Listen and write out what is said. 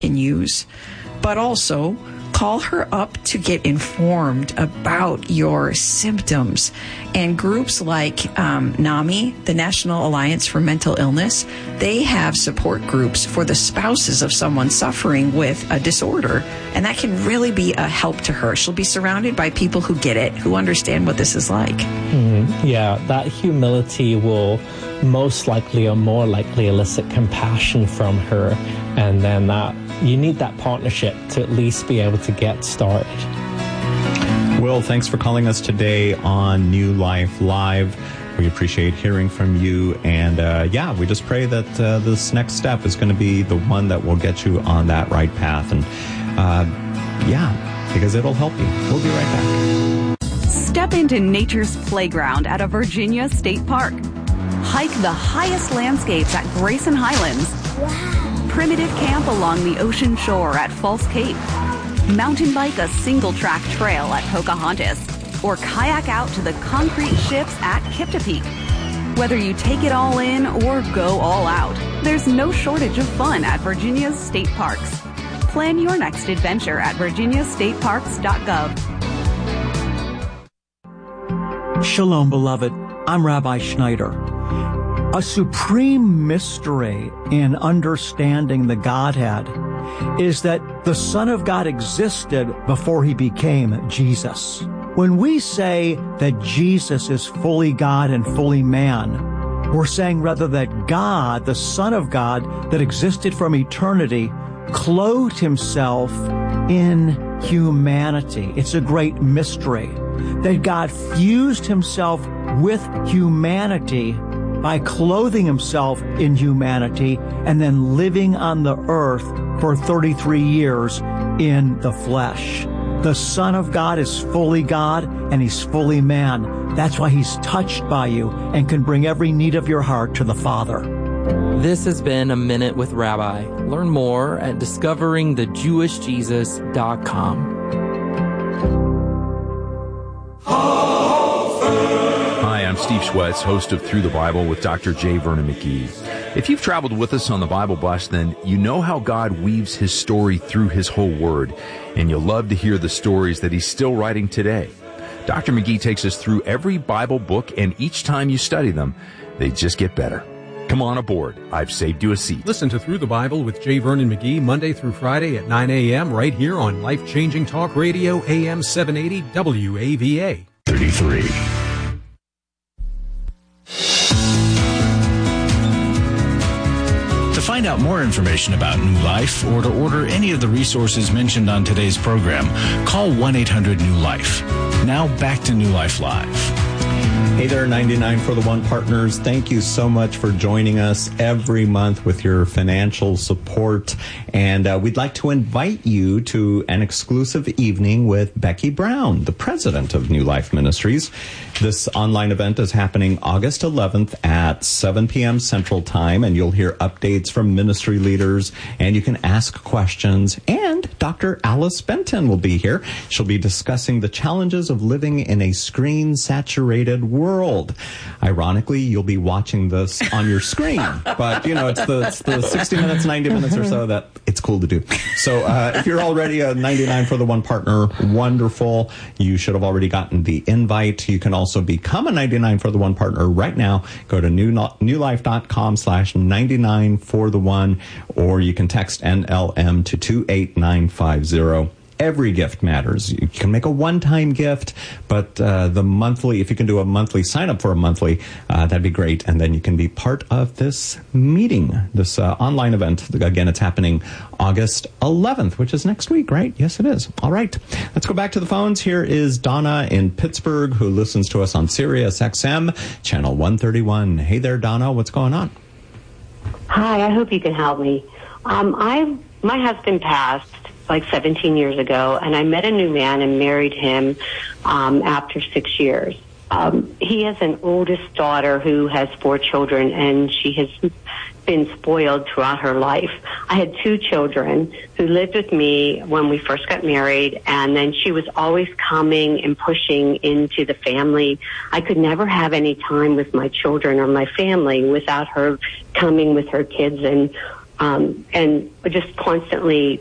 can use, but also call her up to get informed about your symptoms. And groups like NAMI, the National Alliance for Mental Illness, they have support groups for the spouses of someone suffering with a disorder. And that can really be a help to her. She'll be surrounded by people who get it, who understand what this is like. Yeah, that humility will most likely or more likely elicit compassion from her. And then you need that partnership to at least be able to get started. Will, thanks for calling us today on New Life Live. We appreciate hearing from you. And we just pray that this next step is going to be the one that will get you on that right path. And because it'll help you. We'll be right back. Step into nature's playground at a Virginia state park. Hike the highest landscapes at Grayson Highlands. Wow. Primitive camp along the ocean shore at False Cape. Mountain bike a single-track trail at Pocahontas. Or kayak out to the concrete ships at Kipta Peak. Whether you take it all in or go all out, there's no shortage of fun at Virginia's state parks. Plan your next adventure at virginiastateparks.gov. Shalom, beloved. I'm Rabbi Schneider. A supreme mystery in understanding the Godhead is that the Son of God existed before he became Jesus. When we say that Jesus is fully God and fully man, we're saying rather that God, the Son of God that existed from eternity, clothed himself in humanity. It's a great mystery that God fused himself with humanity by clothing himself in humanity and then living on the earth for 33 years in the flesh. The Son of God is fully God and he's fully man. That's why he's touched by you and can bring every need of your heart to the Father. This has been A Minute with Rabbi. Learn more at discoveringthejewishjesus.com. Hi, I'm Steve Schwetz, host of Through the Bible with Dr. J. Vernon McGee. If you've traveled with us on the Bible Bus, then you know how God weaves his story through his whole word, and you'll love to hear the stories that he's still writing today. Dr. McGee takes us through every Bible book, and each time you study them, they just get better. Come on aboard. I've saved you a seat. Listen to Through the Bible with J. Vernon McGee Monday through Friday at 9 a.m. right here on Life-Changing Talk Radio AM 780 WAVA. 33. To find out more information about New Life or to order any of the resources mentioned on today's program, call 1-800-NEW-LIFE. Now back to New Life Live. Hey there, 99 for the One partners. Thank you so much for joining us every month with your financial support. And we'd like to invite you to an exclusive evening with Becky Brown, the president of New Life Ministries. This online event is happening August 11th at 7 p.m. Central Time, and you'll hear updates from ministry leaders, and you can ask questions. And Dr. Alice Benton will be here. She'll be discussing the challenges of living in a screen-saturated world. Ironically, you'll be watching this on your screen, but it's the 60 minutes, 90 minutes or so that it's cool to do. So if you're already a 99 for the One partner, wonderful. You should have already gotten the invite. You can also become a 99 for the One partner right now. Go to newlife.com/99 for the One, or you can text NLM to 28950. Every gift matters. You can make a one-time gift, but the monthly, if you can do a monthly, sign up for a monthly, that'd be great. And then you can be part of this meeting, this online event. Again, it's happening August 11th, which is next week, right? Yes, it is. All right. Let's go back to the phones. Here is Donna in Pittsburgh, who listens to us on Sirius XM, channel 131. Hey there, Donna. What's going on? Hi, I hope you can help me. My husband passed like 17 years ago, and I met a new man and married him after 6 years. He has an oldest daughter who has 4 children, and she has been spoiled throughout her life. I had 2 children who lived with me when we first got married, and then she was always coming and pushing into the family. I could never have any time with my children or my family without her coming with her kids and and just constantly